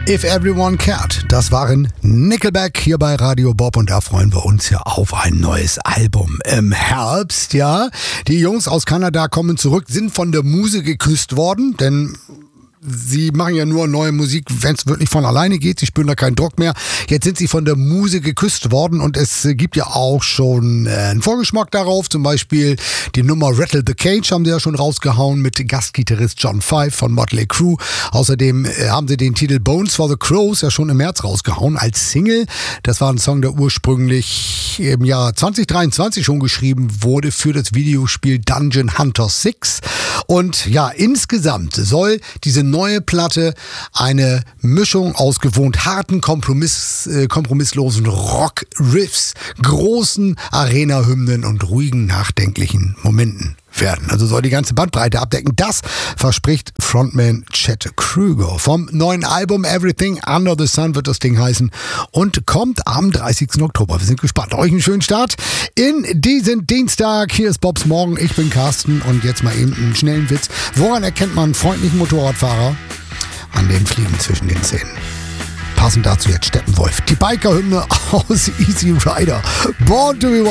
If Everyone Cared, das waren Nickelback hier bei Radio Bob und da freuen wir uns ja auf ein neues Album im Herbst, ja. Die Jungs aus Kanada kommen zurück, sind von der Muse geküsst worden, denn sie machen ja nur neue Musik, wenn es wirklich von alleine geht. Sie spüren da keinen Druck mehr. Jetzt sind sie von der Muse geküsst worden und es gibt ja auch schon einen Vorgeschmack darauf. Zum Beispiel die Nummer Rattle the Cage haben sie ja schon rausgehauen mit Gastgitarrist John Five von Motley Crue. Außerdem haben sie den Titel Bones for the Crows ja schon im März rausgehauen als Single. Das war ein Song, der ursprünglich im Jahr 2023 schon geschrieben wurde für das Videospiel Dungeon Hunter 6. Und ja, insgesamt soll diese neue Platte eine Mischung aus gewohnt harten, kompromisslosen Rock-Riffs, großen Arena-Hymnen und ruhigen, nachdenklichen Momenten werden. Also soll die ganze Bandbreite abdecken. Das verspricht Frontman Chet Krüger. Vom neuen Album Everything Under the Sun wird das Ding heißen und kommt am 30. Oktober. Wir sind gespannt. Euch einen schönen Start in diesen Dienstag. Hier ist Bobs Morgen. Ich bin Carsten und jetzt mal eben einen schnellen Witz. Woran erkennt man einen freundlichen Motorradfahrer? An den Fliegen zwischen den Zähnen. Passend dazu jetzt Steppenwolf. Die Biker-Hymne aus Easy Rider. Born to be